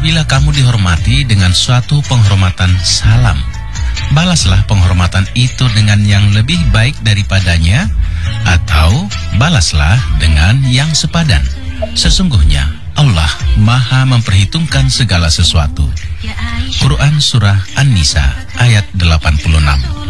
Apabila kamu dihormati dengan suatu penghormatan salam, balaslah penghormatan itu dengan yang lebih baik daripadanya, atau balaslah dengan yang sepadan. Sesungguhnya Allah Maha memperhitungkan segala sesuatu. Quran Surah An-Nisa ayat 86.